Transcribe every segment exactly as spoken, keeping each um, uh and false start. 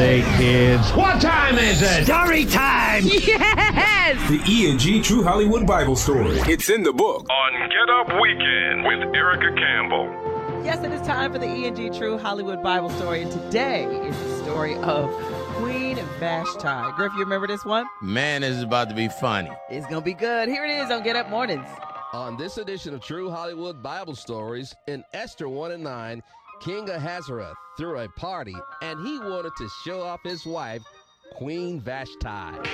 day, kids. What time is it? Story time! Yes! The E and G True Hollywood Bible Story. It's in the book. On Get Up Weekend with Erica Campbell. Yes, it is time for the E and G True Hollywood Bible Story, and today is the story of Queen Vashti. Griff, you remember this one? Man, this is about to be funny. It's going to be good. Here it is on Get Up Mornings. On this edition of True Hollywood Bible Stories, in Esther one and nine, King Ahasuerus threw a party, and he wanted to show off his wife, Queen Vashti.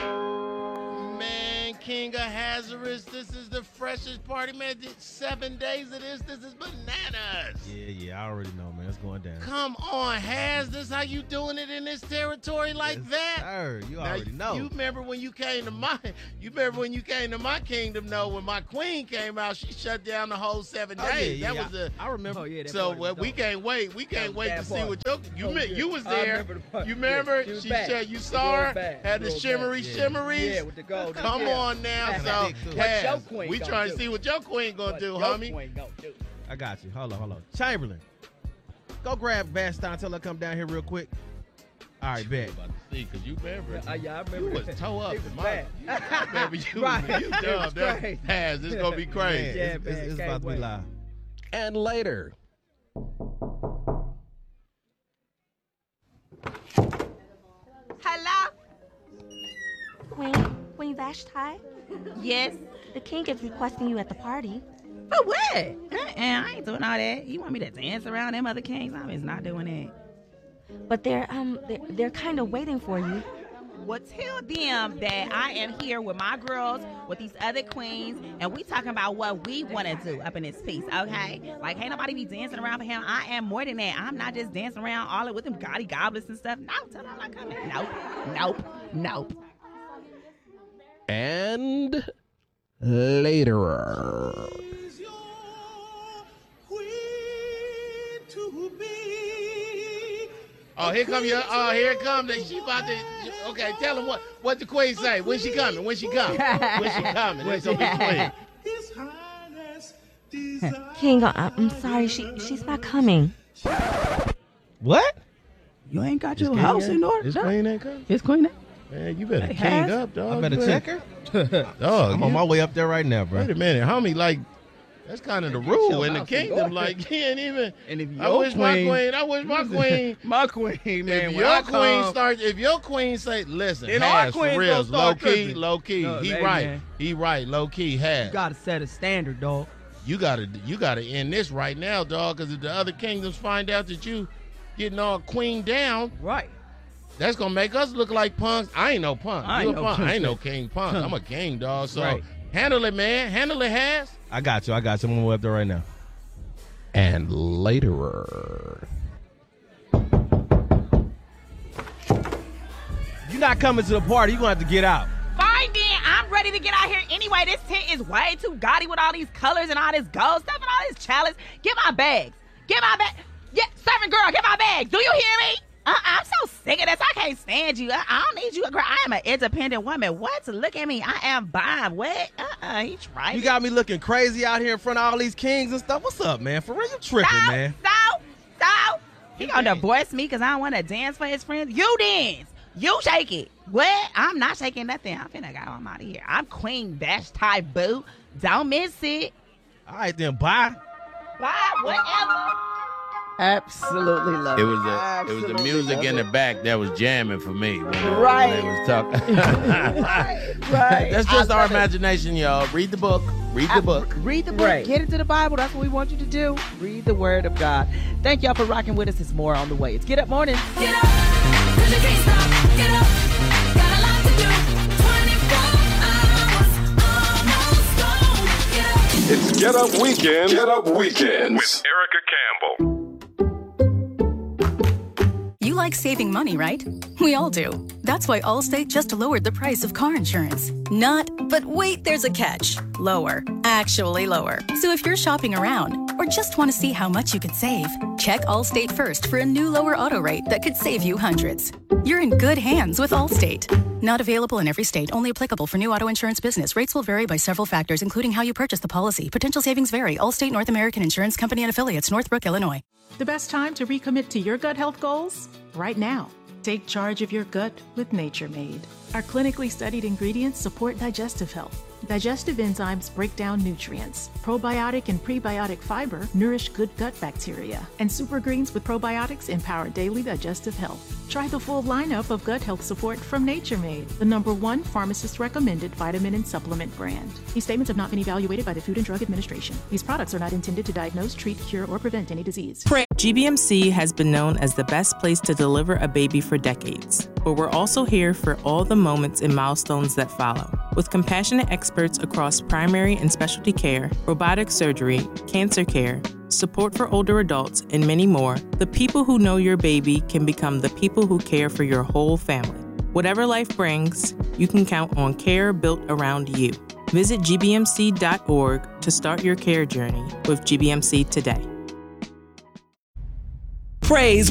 Man, King Ahasuerus, this is the freshest party, man. Seven days of this, this is bananas. Yeah, yeah, I already know, man. It's going down. Come on, Haz, this how you doing it in this territory like yes, that? Sir, you now, already know. You remember when you came to my, you remember when you came to my kingdom? No, when my queen came out, she shut down the whole seven oh, days. Yeah, yeah, that was the. I remember. Oh, yeah, that so well, we can't wait. We can't wait to see what your you oh, you was there. The you remember? Yeah, she said you saw her back. Had the shimmery yeah. shimmeries. Yeah, with the gold. Come yeah. on now, so Haz, we trying do. to see what your queen gonna what do, homie. Queen gonna do. I got you. Hold on, hold on. Chamberlain, go grab Vashti and tell her come down here real quick. All right, bet. About to see, cause you remember, uh, yeah, I remember you was toe up. It was my, bad. I remember you. right. You dumb. That Haz, it's gonna be crazy. Man, yeah, it's, man, it's, it's about wait. to be live. And later. Hello? Queen, Queen Vashti? Yes? The king is requesting you at the party. For what? Uh-uh, I ain't doing all that. You want me to dance around them other kings? I'm just not doing that. But they're, um, they're, they're kind of waiting for you. Well, tell them that I am here with my girls, with these other queens, and we talking about what we want to do up in this piece, okay? Like, ain't nobody be dancing around for him. I am more than that. I'm not just dancing around all with them gaudy goblets and stuff. No, tell them I'm not coming. Nope, nope, nope. And later. Oh, here come your. Oh, here it come. She about to. Okay, tell them what what the queen say. When she coming? When she coming? When she coming? It's gonna be queen. King, I'm sorry. She she's not coming. What? You ain't got your house in order. His queen ain't coming. His queen ain't. Man, you better Hey, king Haz? up, dog. I better you check her. Dog, I'm you, on my way up there right now, bro. Wait a minute, homie. Like, that's kind of the rule in the kingdom. Like, he ain't even. And if I wish my queen. I wish my queen. my queen, man. If your queen starts, if your queen say, "Listen, then Haz, our for real, low key, tripping. low key." No, he hey, right. man. He right. Low key, Haz. You gotta set a standard, dog. You gotta, you gotta end this right now, dog. Because if the other kingdoms find out that you getting all queen down, right? That's gonna make us look like punks. I ain't no punk. I you ain't a no punk. punk. I ain't no king punk. I'm a king, dog. So Right. handle it, man. Handle it, Haz. I got you. I got you. I'm on my way up there right now. And later. You're not coming to the party. You're going to have to get out. Fine then, I'm ready to get out here anyway. This tent is way too gaudy with all these colors and all this gold stuff and all this chalice. Get my bags. Get my bag. Yeah, servant girl, get my bags. Do you hear me? Uh, I'm so sick of this. I can't stand you. I, I don't need you. Girl, I am an independent woman. What? Look at me. I am fine. What? Uh-uh, he tried. You got me looking crazy out here in front of all these kings and stuff. What's up, man? For real, you tripping, so, man. So, so, he gonna divorce me because I don't want to dance for his friends? You dance. You shake it. What? I'm not shaking nothing. I'm finna go. I'm out of here. I'm Queen Vashti, boo. Don't miss it. All right, then, bye. Bye, whatever. Absolutely love it. It was the Absolutely it was the music in the back that was jamming for me when they, right. when they was talking. right, right. That's just I our love imagination, y'all. Read the book. Read the I, book. Read the book. Right. Get into the Bible. That's what we want you to do. Read the Word of God. Thank y'all for rocking with us. There's more on the way. It's Get Up Morning. Get up, 'cause you can't stop. Get up, got a lot to do. twenty-four hours, almost gone. Get up. It's Get Up Weekend. Get Up Weekends. With Erica Campbell. You like saving money, right? We all do. That's why Allstate just lowered the price of car insurance. Not, but wait, there's a catch. Lower. Actually lower. So if you're shopping around or just want to see how much you could save, check Allstate first for a new lower auto rate that could save you hundreds. You're in good hands with Allstate. Not available in every state. Only applicable for new auto insurance business. Rates will vary by several factors, including how you purchase the policy. Potential savings vary. Allstate North American Insurance Company and affiliates, Northbrook, Illinois. The best time to recommit to your gut health goals? Right now. Take charge of your gut with Nature Made. Our clinically studied ingredients support digestive health. Digestive enzymes break down nutrients. Probiotic and prebiotic fiber nourish good gut bacteria. And super greens with probiotics empower daily digestive health. Try the full lineup of gut health support from Nature Made, the number one pharmacist-recommended vitamin and supplement brand. These statements have not been evaluated by the Food and Drug Administration. These products are not intended to diagnose, treat, cure, or prevent any disease. G B M C has been known as the best place to deliver a baby for decades, but we're also here for all the moments and milestones that follow. With compassionate experts across primary and specialty care, robotic surgery, cancer care, support for older adults, and many more, the people who know your baby can become the people who care for your whole family. Whatever life brings, you can count on care built around you. Visit G B M C dot org to start your care journey with G B M C today. Praise